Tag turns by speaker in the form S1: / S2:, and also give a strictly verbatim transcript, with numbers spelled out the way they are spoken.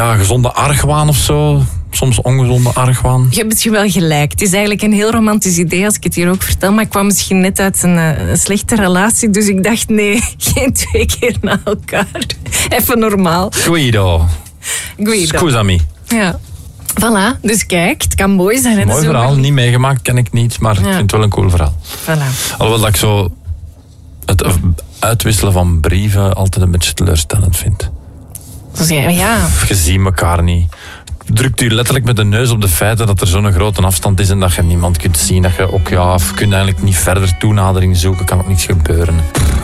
S1: ja, gezonde argwaan of zo. Soms ongezonde argwaan.
S2: Je hebt misschien wel gelijk. Het is eigenlijk een heel romantisch idee als ik het hier ook vertel. Maar ik kwam misschien net uit een, een slechte relatie. Dus ik dacht, nee, geen twee keer na elkaar. Even normaal.
S1: Guido.
S2: Guido.
S1: Scusami.
S2: Ja. Voilà. Dus kijk, het kan mooi zijn. Hè?
S1: Mooi verhaal. Niet meegemaakt, ken ik niet. Maar ja. Ik vind het wel een cool verhaal.
S2: Voilà.
S1: Alhoewel dat ik zo het uitwisselen van brieven altijd een beetje teleurstellend vind.
S2: Dus ja, ja.
S1: Je ziet elkaar niet. Drukt u letterlijk met de neus op de feiten dat er zo'n grote afstand is en dat je niemand kunt zien. Dat je ook, ja, je kunt eigenlijk niet verder toenadering zoeken. Kan ook niets gebeuren.